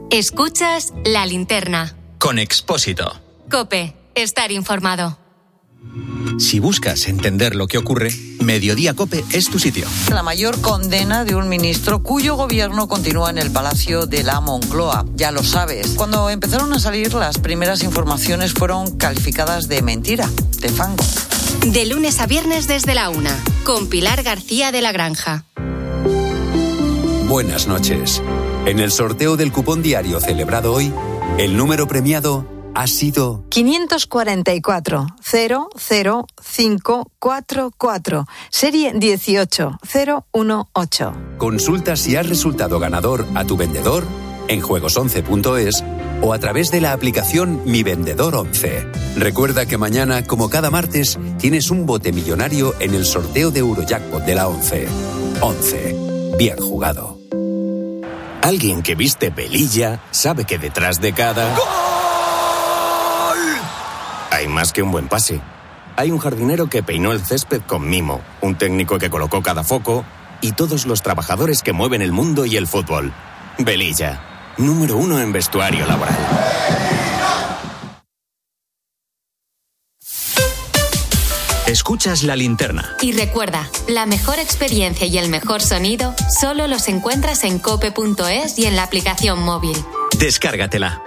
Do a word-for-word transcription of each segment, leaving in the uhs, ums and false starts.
Escuchas La Linterna. Con Expósito. COPE. Estar informado. Si buscas entender lo que ocurre, Mediodía COPE es tu sitio. La mayor condena de un ministro cuyo gobierno continúa en el Palacio de la Moncloa. Ya lo sabes. Cuando empezaron a salir, las primeras informaciones fueron calificadas de mentira, de fango. De lunes a viernes desde la una, con Pilar García de la Granja. Buenas noches. En el sorteo del cupón diario celebrado hoy, el número premiado ha sido quinientos cuarenta y cuatro, cero cero cinco cuatro cuatro, serie dieciocho cero uno ocho. Consulta si has resultado ganador a tu vendedor en juegos once punto es o a través de la aplicación Mi Vendedor once. Recuerda que mañana, como cada martes, tienes un bote millonario en el sorteo de Eurojackpot de la once. once. Bien jugado. Alguien que viste pelilla sabe que detrás de cada... ¡Gol! Hay más que un buen pase. Hay un jardinero que peinó el césped con mimo, un técnico que colocó cada foco y todos los trabajadores que mueven el mundo y el fútbol. Velilla, número uno en vestuario laboral. Escuchas La Linterna. Y recuerda, la mejor experiencia y el mejor sonido solo los encuentras en cope punto es y en la aplicación móvil. Descárgatela.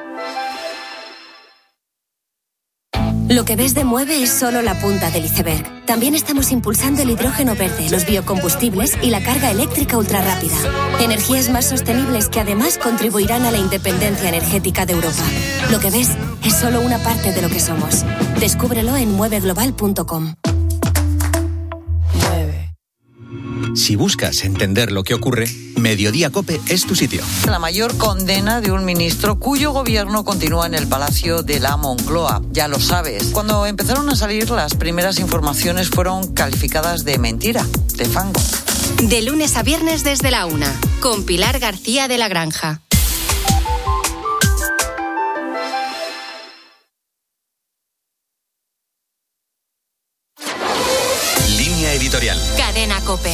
Lo que ves de Mueve es solo la punta del iceberg. También estamos impulsando el hidrógeno verde, los biocombustibles y la carga eléctrica ultrarrápida. Energías más sostenibles que además contribuirán a la independencia energética de Europa. Lo que ves es solo una parte de lo que somos. Descúbrelo en mueve global punto com. Si buscas entender lo que ocurre, Mediodía COPE es tu sitio. La mayor condena de un ministro cuyo gobierno continúa en el Palacio de la Moncloa. Ya lo sabes. Cuando empezaron a salir, las primeras informaciones fueron calificadas de mentira, de fango. De lunes a viernes desde la una, con Pilar García de la Granja. Línea editorial. Cadena COPE.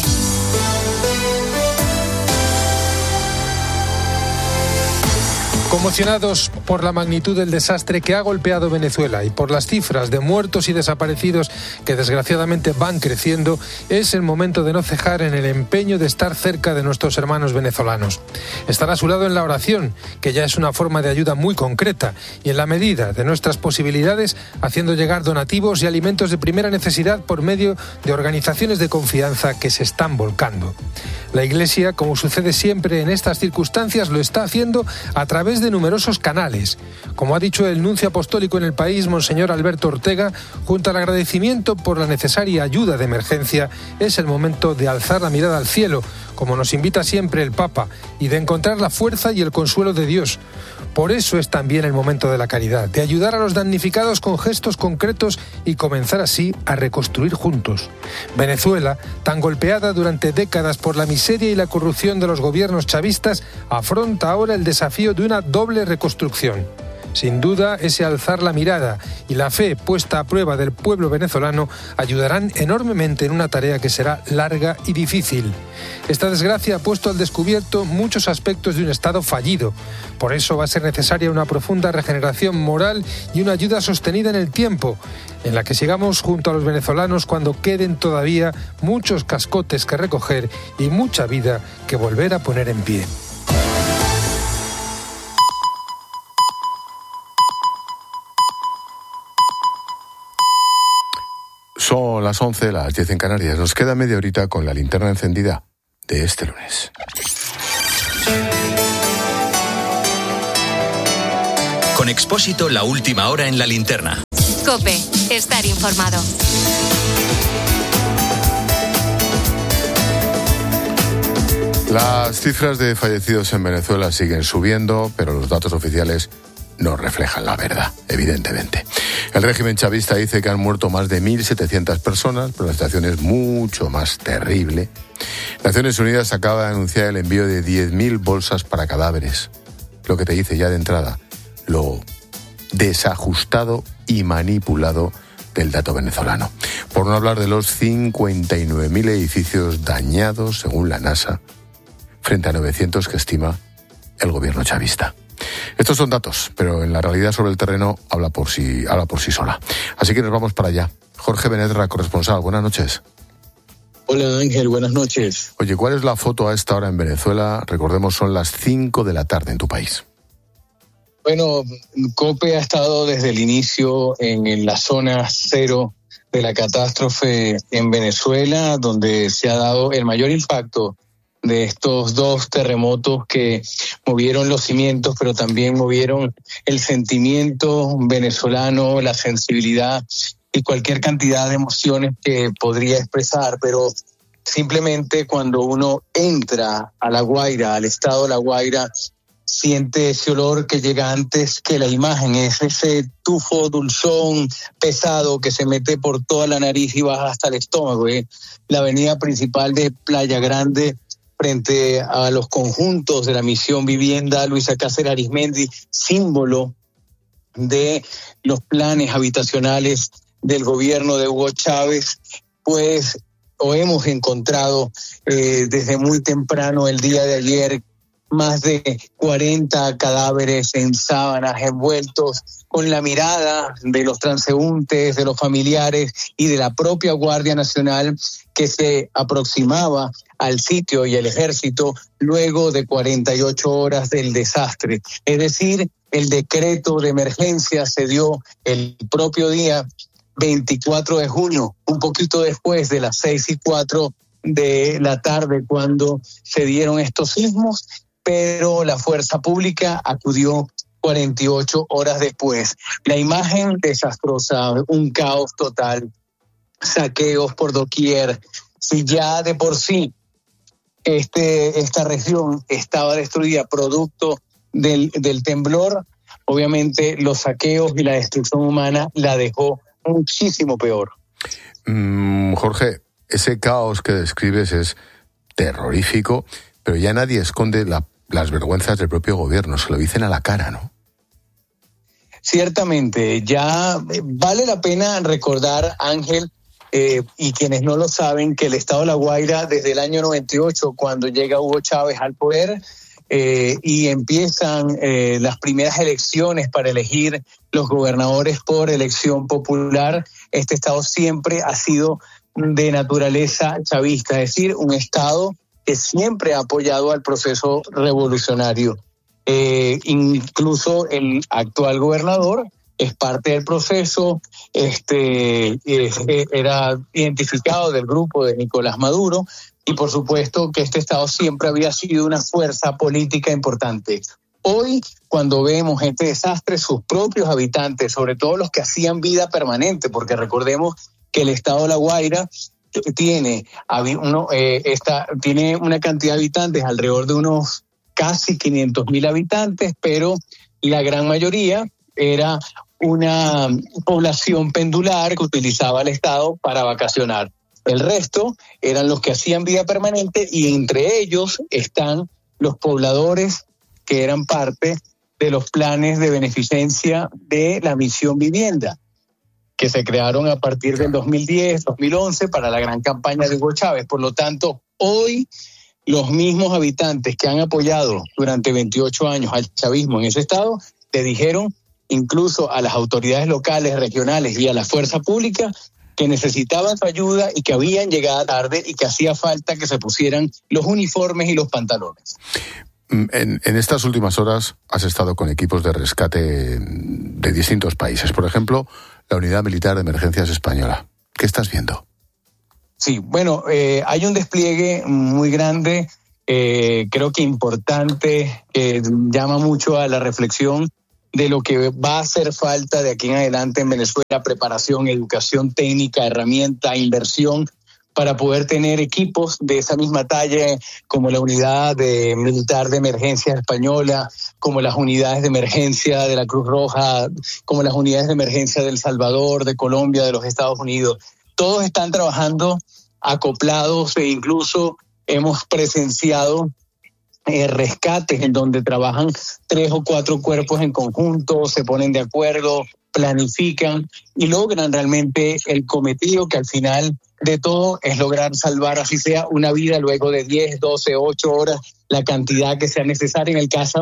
Conmocionados por la magnitud del desastre que ha golpeado Venezuela y por las cifras de muertos y desaparecidos que desgraciadamente van creciendo, es el momento de no cejar en el empeño de estar cerca de nuestros hermanos venezolanos. Estar a su lado en la oración, que ya es una forma de ayuda muy concreta, y en la medida de nuestras posibilidades, haciendo llegar donativos y alimentos de primera necesidad por medio de organizaciones de confianza que se están volcando. La Iglesia, como sucede siempre en estas circunstancias, lo está haciendo a través de numerosos canales. Como ha dicho el nuncio apostólico en el país, Monseñor Alberto Ortega, junto al agradecimiento por la necesaria ayuda de emergencia, es el momento de alzar la mirada al cielo, como nos invita siempre el Papa, y de encontrar la fuerza y el consuelo de Dios. Por eso es también el momento de la caridad, de ayudar a los damnificados con gestos concretos y comenzar así a reconstruir juntos. Venezuela, tan golpeada durante décadas por la miseria y la corrupción de los gobiernos chavistas, afronta ahora el desafío de una doble reconstrucción. Sin duda, ese alzar la mirada y la fe puesta a prueba del pueblo venezolano ayudarán enormemente en una tarea que será larga y difícil. Esta desgracia ha puesto al descubierto muchos aspectos de un Estado fallido. Por eso va a ser necesaria una profunda regeneración moral y una ayuda sostenida en el tiempo, en la que sigamos junto a los venezolanos cuando queden todavía muchos cascotes que recoger y mucha vida que volver a poner en pie. Son las once, las diez en Canarias. Nos queda media horita con la linterna encendida de este lunes. Con Expósito, la última hora en la linterna. COPE. Estar informado. Las cifras de fallecidos en Venezuela siguen subiendo, pero los datos oficiales no reflejan la verdad, evidentemente. El régimen chavista dice que han muerto más de mil setecientas personas, pero la situación es mucho más terrible. Naciones Unidas acaba de anunciar el envío de diez mil bolsas para cadáveres, lo que te dice ya de entrada lo desajustado y manipulado del dato venezolano. Por no hablar de los cincuenta y nueve mil edificios dañados, según la NASA, frente a novecientos que estima el gobierno chavista. Estos son datos, pero en la realidad sobre el terreno habla por sí, habla por sí sola. Así que nos vamos para allá. Jorge Benedra, corresponsal, buenas noches. Hola Ángel, buenas noches. Oye, ¿cuál es la foto a esta hora en Venezuela? Recordemos, son las cinco de la tarde en tu país. Bueno, COPE ha estado desde el inicio en, en la zona cero de la catástrofe en Venezuela, donde se ha dado el mayor impacto de estos dos terremotos que movieron los cimientos, pero también movieron el sentimiento venezolano, la sensibilidad y cualquier cantidad de emociones que podría expresar, pero simplemente cuando uno entra a La Guaira, al estado de La Guaira, siente ese olor que llega antes que la imagen, es ese tufo dulzón pesado que se mete por toda la nariz y baja hasta el estómago. ¿eh? La avenida principal de Playa Grande, frente a los conjuntos de la Misión Vivienda Luisa Cáceres Arizmendi, símbolo de los planes habitacionales del gobierno de Hugo Chávez, pues o hemos encontrado eh, desde muy temprano el día de ayer más de cuarenta cadáveres en sábanas envueltos, con la mirada de los transeúntes, de los familiares y de la propia Guardia Nacional que se aproximaba al sitio y el ejército luego de cuarenta y ocho horas del desastre. Es decir, el decreto de emergencia se dio el propio día veinticuatro de junio, un poquito después de las seis y cuatro de la tarde cuando se dieron estos sismos, pero la fuerza pública acudió cuarenta y ocho horas después. La imagen desastrosa, un caos total, saqueos por doquier. Si ya de por sí este, esta región estaba destruida producto del, del temblor, obviamente los saqueos y la destrucción humana la dejó muchísimo peor. Mm, Jorge, ese caos que describes es terrorífico, pero ya nadie esconde la, las vergüenzas del propio gobierno, se lo dicen a la cara, ¿no? Ciertamente, ya vale la pena recordar, Ángel, eh, y quienes no lo saben, que el estado de La Guaira desde el año noventa y ocho, cuando llega Hugo Chávez al poder, eh, y empiezan eh, las primeras elecciones para elegir los gobernadores por elección popular, este estado siempre ha sido de naturaleza chavista, es decir, un estado que siempre ha apoyado al proceso revolucionario. Eh, incluso el actual gobernador es parte del proceso, este es, era identificado del grupo de Nicolás Maduro, y por supuesto que este estado siempre había sido una fuerza política importante. Hoy, cuando vemos este desastre, sus propios habitantes, sobre todo los que hacían vida permanente, porque recordemos que el estado de La Guaira tiene, uno, eh, esta, tiene una cantidad de habitantes alrededor de unos casi quinientos mil habitantes, pero la gran mayoría era una población pendular que utilizaba el estado para vacacionar. El resto eran los que hacían vida permanente, y entre ellos están los pobladores que eran parte de los planes de beneficencia de la Misión Vivienda, que se crearon a partir del dos mil diez, dos mil once para la gran campaña de Hugo Chávez. Por lo tanto, hoy los mismos habitantes que han apoyado durante veintiocho años al chavismo en ese estado le dijeron incluso a las autoridades locales, regionales y a la fuerza pública que necesitaban su ayuda y que habían llegado tarde y que hacía falta que se pusieran los uniformes y los pantalones. En, en estas últimas horas has estado con equipos de rescate de distintos países. Por ejemplo, la Unidad Militar de Emergencias Española. ¿Qué estás viendo? Sí, bueno, eh, hay un despliegue muy grande, eh, creo que importante, que llama mucho a la reflexión de lo que va a hacer falta de aquí en adelante en Venezuela: preparación, educación técnica, herramienta, inversión, para poder tener equipos de esa misma talla, como la Unidad de Militar de Emergencia Española, como las unidades de emergencia de la Cruz Roja, como las unidades de emergencia de El Salvador, de Colombia, de los Estados Unidos. Todos están trabajando acoplados, e incluso hemos presenciado Eh, rescates en donde trabajan tres o cuatro cuerpos en conjunto, se ponen de acuerdo, planifican y logran realmente el cometido, que al final de todo es lograr salvar, así sea una vida, luego de diez, doce, ocho horas, la cantidad que sea necesaria en el caso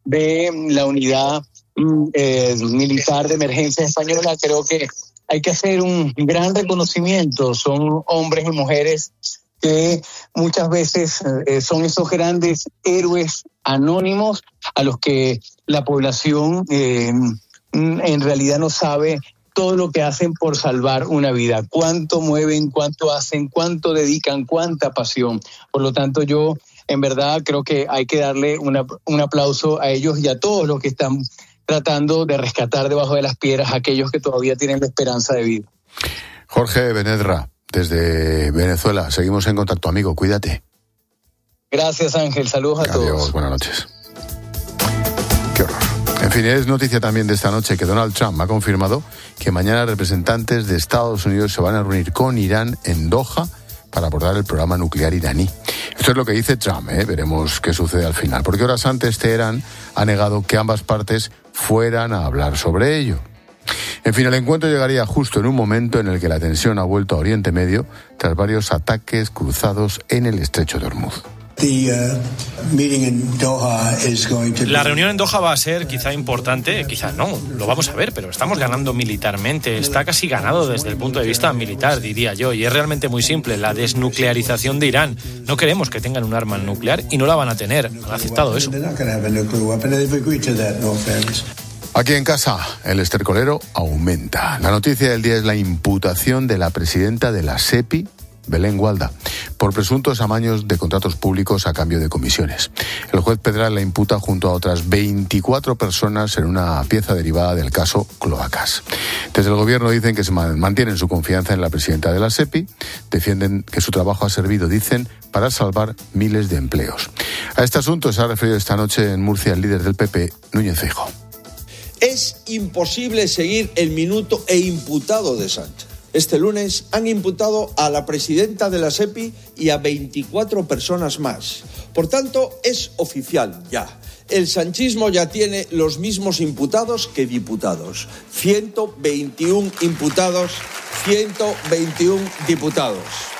de la unidad eh, militar de emergencia española. Creo que hay que hacer un gran reconocimiento. Son hombres y mujeres que muchas veces eh, son esos grandes héroes anónimos a los que la población eh, en realidad no sabe todo lo que hacen por salvar una vida, cuánto mueven, cuánto hacen, cuánto dedican, cuánta pasión. Por lo tanto, yo en verdad creo que hay que darle una, un aplauso a ellos y a todos los que están tratando de rescatar debajo de las piedras a aquellos que todavía tienen la esperanza de vida. Jorge Benedra, desde Venezuela, seguimos en contacto, amigo, cuídate. Gracias, Ángel, saludos a Adiós, todos. Adiós, buenas noches. Qué horror. En fin, es noticia también de esta noche que Donald Trump ha confirmado que mañana representantes de Estados Unidos se van a reunir con Irán en Doha para abordar el programa nuclear iraní. Esto es lo que dice Trump, ¿eh? Veremos qué sucede al final. Porque horas antes Teherán ha negado que ambas partes fueran a hablar sobre ello. En fin, el encuentro llegaría justo en un momento en el que la tensión ha vuelto a Oriente Medio tras varios ataques cruzados en el estrecho de Hormuz. La reunión en Doha va a ser quizá importante, quizá no, lo vamos a ver, pero estamos ganando militarmente, está casi ganado desde el punto de vista militar, diría yo, y es realmente muy simple, la desnuclearización de Irán. No queremos que tengan un arma nuclear y no la van a tener, han aceptado eso. Aquí en casa, el estercolero aumenta. La noticia del día es la imputación de la presidenta de la SEPI, Belén Gualda, por presuntos amaños de contratos públicos a cambio de comisiones. El juez Pedral la imputa junto a otras veinticuatro personas en una pieza derivada del caso Cloacas. Desde el gobierno dicen que se mantienen su confianza en la presidenta de la SEPI, defienden que su trabajo ha servido, dicen, para salvar miles de empleos. A este asunto se ha referido esta noche en Murcia el líder del P P, Núñez Feijóo. Es imposible seguir el minuto e imputado de Sánchez. Este lunes han imputado a la presidenta de la SEPI y a veinticuatro personas más. Por tanto, es oficial ya. El sanchismo ya tiene los mismos imputados que diputados. ciento veintiuno imputados, ciento veintiuno diputados.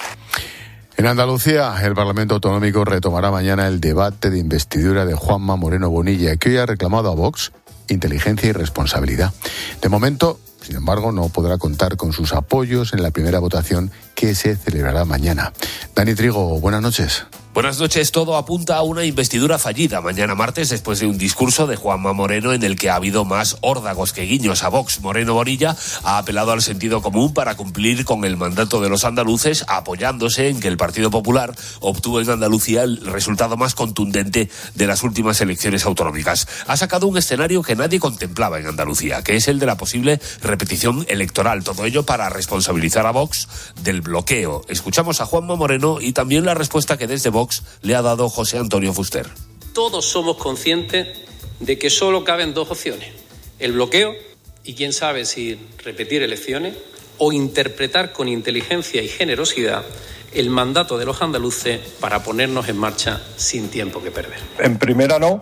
En Andalucía, el Parlamento Autonómico retomará mañana el debate de investidura de Juanma Moreno Bonilla, que hoy ha reclamado a Vox inteligencia y responsabilidad. De momento, sin embargo, no podrá contar con sus apoyos en la primera votación que se celebrará mañana. Dani Trigo, buenas noches. Buenas noches. Todo apunta a una investidura fallida mañana martes después de un discurso de Juanma Moreno en el que ha habido más órdagos que guiños a Vox. Moreno Bonilla ha apelado al sentido común para cumplir con el mandato de los andaluces, apoyándose en que el Partido Popular obtuvo en Andalucía el resultado más contundente de las últimas elecciones autonómicas. Ha sacado un escenario que nadie contemplaba en Andalucía, que es el de la posible repetición electoral. Todo ello para responsabilizar a Vox del bloqueo. Escuchamos a Juanma Moreno y también la respuesta que desde Vox le ha dado José Antonio Fuster. Todos somos conscientes de que solo caben dos opciones: el bloqueo y quién sabe si repetir elecciones, o interpretar con inteligencia y generosidad el mandato de los andaluces para ponernos en marcha sin tiempo que perder. En primera no,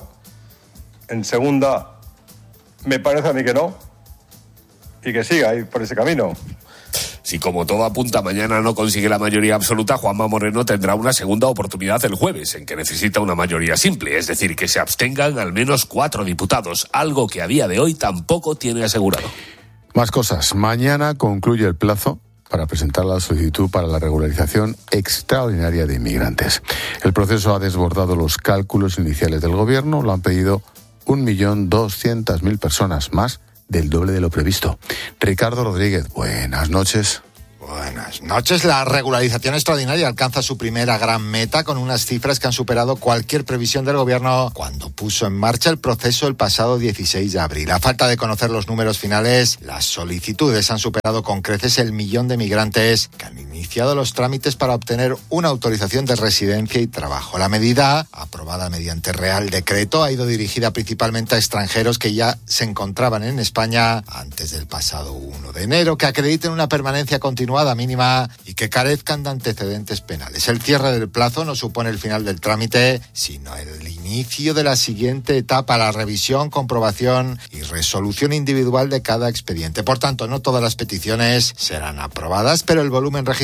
en segunda me parece a mí que no, y que siga ahí por ese camino. Si como todo apunta mañana no consigue la mayoría absoluta, Juanma Moreno tendrá una segunda oportunidad el jueves, en que necesita una mayoría simple, es decir, que se abstengan al menos cuatro diputados, algo que a día de hoy tampoco tiene asegurado. Más cosas. Mañana concluye el plazo para presentar la solicitud para la regularización extraordinaria de inmigrantes. El proceso ha desbordado los cálculos iniciales del gobierno, lo han pedido un millón doscientas mil personas, más del doble de lo previsto. Ricardo Rodríguez, buenas noches. Buenas noches. La regularización extraordinaria alcanza su primera gran meta con unas cifras que han superado cualquier previsión del gobierno cuando puso en marcha el proceso el pasado dieciséis de abril. A falta de conocer los números finales, las solicitudes han superado con creces el millón de migrantes que han iniciado los trámites para obtener una autorización de residencia y trabajo. La medida, aprobada mediante Real Decreto, ha ido dirigida principalmente a extranjeros que ya se encontraban en España antes del pasado primero de enero, que acrediten una permanencia continuada mínima y que carezcan de antecedentes penales. El cierre del plazo no supone el final del trámite, sino el inicio de la siguiente etapa, la revisión, comprobación y resolución individual de cada expediente. Por tanto, no todas las peticiones serán aprobadas, pero el volumen registrado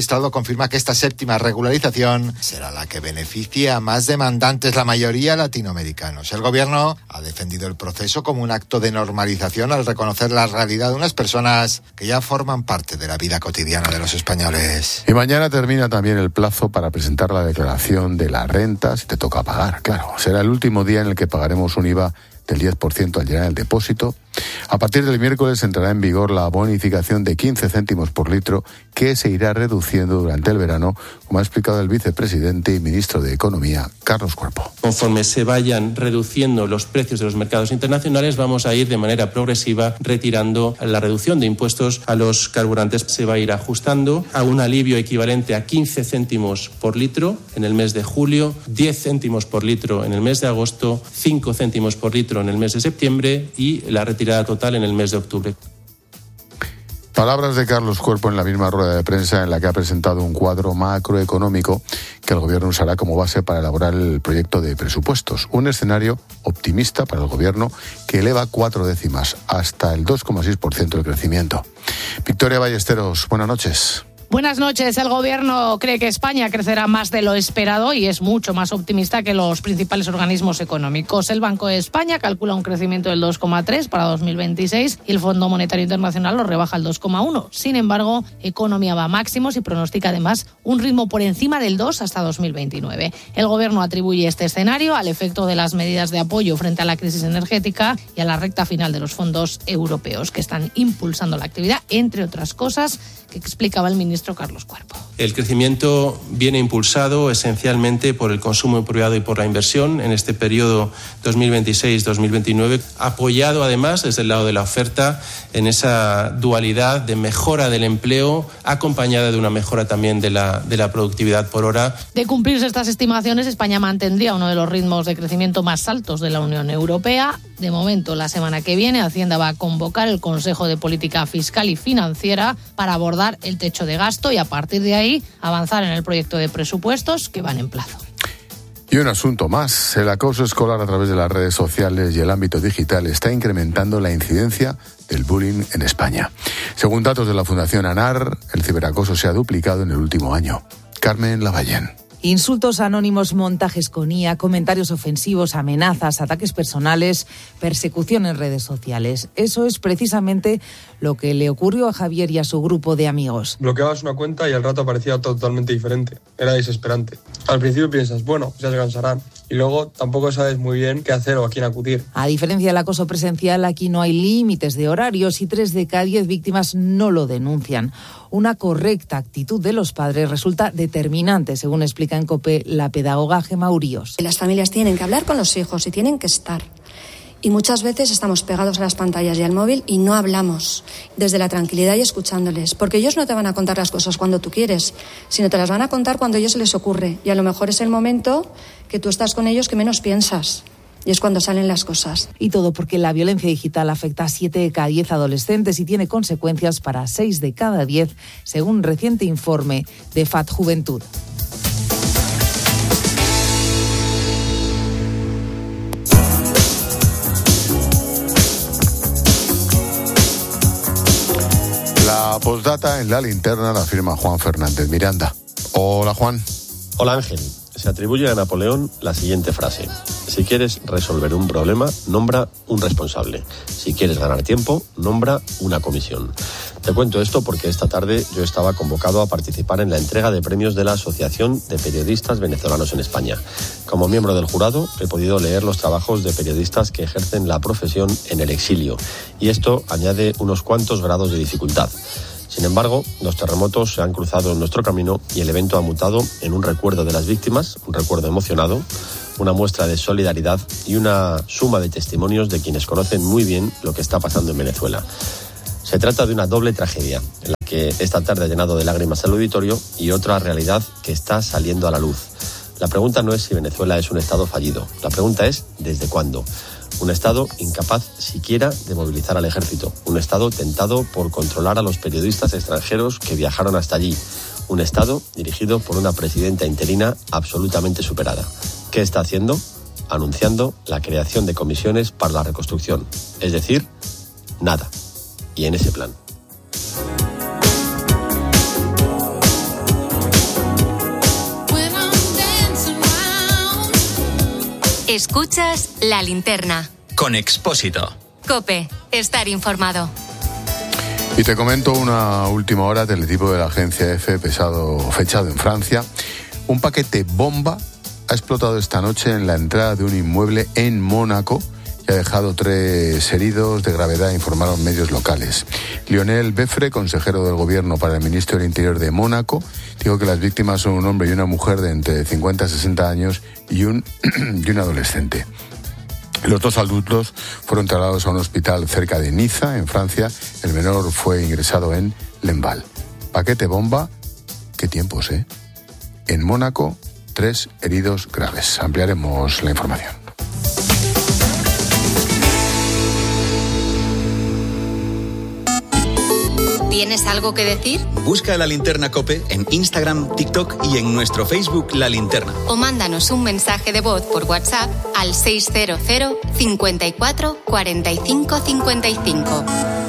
Estado confirma que esta séptima regularización será la que beneficie a más demandantes, la mayoría latinoamericanos. El gobierno ha defendido el proceso como un acto de normalización al reconocer la realidad de unas personas que ya forman parte de la vida cotidiana de los españoles. Y mañana termina también el plazo para presentar la declaración de la renta, si te toca pagar, claro. Será el último día en el que pagaremos un I V A del diez por ciento al llenar el depósito. A partir del miércoles entrará en vigor la bonificación de quince céntimos por litro, que se irá reduciendo durante el verano, como ha explicado el vicepresidente y ministro de Economía, Carlos Cuerpo. Conforme se vayan reduciendo los precios de los mercados internacionales, vamos a ir de manera progresiva retirando la reducción de impuestos a los carburantes. Se va a ir ajustando a un alivio equivalente a quince céntimos por litro en el mes de julio, diez céntimos por litro en el mes de agosto, cinco céntimos por litro en el mes de septiembre y la retirada total en el mes de octubre. Palabras de Carlos Cuerpo en la misma rueda de prensa en la que ha presentado un cuadro macroeconómico que el gobierno usará como base para elaborar el proyecto de presupuestos. Un escenario optimista para el gobierno que eleva cuatro décimas hasta el dos coma seis por ciento del crecimiento. Victoria Ballesteros, buenas noches. Buenas noches. El Gobierno cree que España crecerá más de lo esperado y es mucho más optimista que los principales organismos económicos. El Banco de España calcula un crecimiento del dos coma tres para dos mil veintiséis y el Fondo Monetario Internacional lo rebaja al dos coma uno. Sin embargo, Economía va a máximos y pronostica además un ritmo por encima del dos hasta dos mil veintinueve. El Gobierno atribuye este escenario al efecto de las medidas de apoyo frente a la crisis energética y a la recta final de los fondos europeos que están impulsando la actividad, entre otras cosas que explicaba el ministro Carlos Cuerpo. El crecimiento viene impulsado esencialmente por el consumo privado y por la inversión en este periodo dos mil veintiséis dos mil veintinueve, apoyado además desde el lado de la oferta en esa dualidad de mejora del empleo acompañada de una mejora también de la, de la productividad por hora. De cumplirse estas estimaciones, España mantendría uno de los ritmos de crecimiento más altos de la Unión Europea. De momento, la semana que viene, Hacienda va a convocar el Consejo de Política Fiscal y Financiera para abordar el techo de gasto y a partir de ahí avanzar en el proyecto de presupuestos que van en plazo. Y un asunto más, el acoso escolar a través de las redes sociales y el ámbito digital está incrementando la incidencia del bullying en España. Según datos de la Fundación ANAR, el ciberacoso se ha duplicado en el último año. Carmen Lavallén. Insultos anónimos, montajes con I A, comentarios ofensivos, amenazas, ataques personales, persecución en redes sociales. Eso es precisamente lo que le ocurrió a Javier y a su grupo de amigos. Bloqueabas una cuenta y al rato aparecía totalmente diferente. Era desesperante. Al principio piensas, bueno, ya se cansarán. Y luego tampoco sabes muy bien qué hacer o a quién acudir. A diferencia del acoso presencial, aquí no hay límites de horarios y tres de cada diez víctimas no lo denuncian. Una correcta actitud de los padres resulta determinante, según explica en COPE la pedagoga Gemma Uríos. Las familias tienen que hablar con los hijos y tienen que estar. Y muchas veces estamos pegados a las pantallas y al móvil y no hablamos desde la tranquilidad y escuchándoles. Porque ellos no te van a contar las cosas cuando tú quieres, sino te las van a contar cuando a ellos se les ocurre. Y a lo mejor es el momento que tú estás con ellos que menos piensas. Y es cuando salen las cosas. Y todo porque la violencia digital afecta a siete de cada diez adolescentes y tiene consecuencias para seis de cada diez, según un reciente informe de F A D Juventud. La postdata en la linterna la firma Juan Fernández Miranda. Hola, Juan. Hola, Ángel. Se atribuye a Napoleón la siguiente frase: si quieres resolver un problema, nombra un responsable. Si quieres ganar tiempo, nombra una comisión. Te cuento esto porque esta tarde yo estaba convocado a participar en la entrega de premios de la Asociación de Periodistas Venezolanos en España. Como miembro del jurado, he podido leer los trabajos de periodistas que ejercen la profesión en el exilio, y esto añade unos cuantos grados de dificultad. Sin embargo, los terremotos se han cruzado en nuestro camino y el evento ha mutado en un recuerdo de las víctimas, un recuerdo emocionado, una muestra de solidaridad y una suma de testimonios de quienes conocen muy bien lo que está pasando en Venezuela. Se trata de una doble tragedia, en la que esta tarde ha llenado de lágrimas al auditorio, y otra realidad que está saliendo a la luz. La pregunta no es si Venezuela es un Estado fallido, la pregunta es ¿desde cuándo? Un Estado incapaz siquiera de movilizar al ejército. Un Estado tentado por controlar a los periodistas extranjeros que viajaron hasta allí. Un Estado dirigido por una presidenta interina absolutamente superada. ¿Qué está haciendo? Anunciando la creación de comisiones para la reconstrucción. Es decir, nada. Y en ese plan. Escuchas La Linterna. Con Expósito. COPE. Estar informado. Y te comento una última hora del tipo de la agencia F, pesado, fechado en Francia. Un paquete bomba ha explotado esta noche en la entrada de un inmueble en Mónaco y ha dejado tres heridos de gravedad, informaron medios locales. Lionel Beffre, consejero del gobierno para el Ministerio del Interior de Mónaco, dijo que las víctimas son un hombre y una mujer de entre cincuenta y sesenta años y un, y un adolescente. Los dos adultos fueron trasladados a un hospital cerca de Niza, en Francia. El menor fue ingresado en Lemval. Paquete bomba, qué tiempos, ¿eh? En Mónaco, tres heridos graves. Ampliaremos la información. ¿Tienes algo que decir? Busca La Linterna COPE en Instagram, TikTok y en nuestro Facebook La Linterna. O mándanos un mensaje de voz por WhatsApp al seis cero cero, cincuenta y cuatro, cuarenta y cinco, cincuenta y cinco.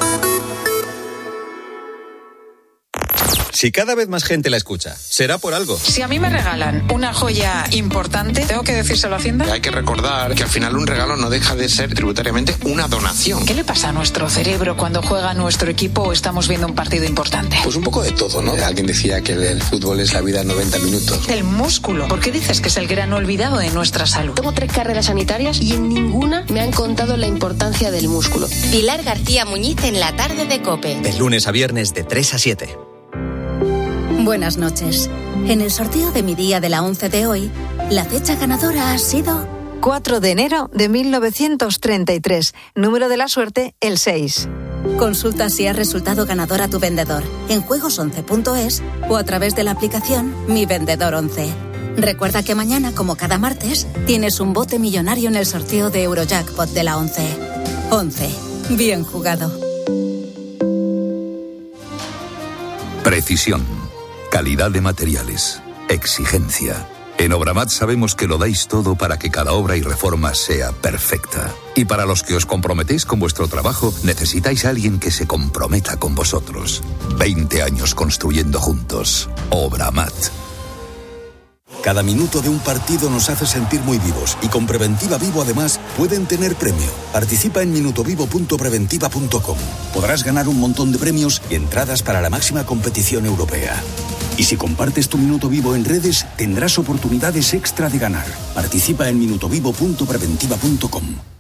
Si cada vez más gente la escucha, será por algo. Si a mí me regalan una joya importante, ¿tengo que decírselo a Hacienda? Hay que recordar que al final un regalo no deja de ser tributariamente una donación. ¿Qué le pasa a nuestro cerebro cuando juega nuestro equipo o estamos viendo un partido importante? Pues un poco de todo, ¿no? Alguien decía que el fútbol es la vida en noventa minutos. El músculo. ¿Por qué dices que es el gran olvidado de nuestra salud? Tengo tres carreras sanitarias y en ninguna me han contado la importancia del músculo. Pilar García Muñiz en la tarde de COPE. De lunes a viernes de tres a siete. Buenas noches. En el sorteo de mi día de la once de hoy, la fecha ganadora ha sido cuatro de enero de mil novecientos treinta y tres. Número de la suerte, el seis. Consulta si has resultado ganador a tu vendedor en juegos once punto es o a través de la aplicación Mi Vendedor once. Recuerda que mañana, como cada martes, tienes un bote millonario en el sorteo de Eurojackpot de la once. once. Bien jugado. Precisión. Calidad de materiales. Exigencia. En Obramat sabemos que lo dais todo para que cada obra y reforma sea perfecta. Y para los que os comprometéis con vuestro trabajo, necesitáis a alguien que se comprometa con vosotros. veinte años construyendo juntos. Obramat. Cada minuto de un partido nos hace sentir muy vivos y con Preventiva Vivo además pueden tener premio. Participa en minutovivo punto preventiva punto com. Podrás ganar un montón de premios y entradas para la máxima competición europea. Y si compartes tu Minuto Vivo en redes, tendrás oportunidades extra de ganar. Participa en minutovivo punto preventiva punto com.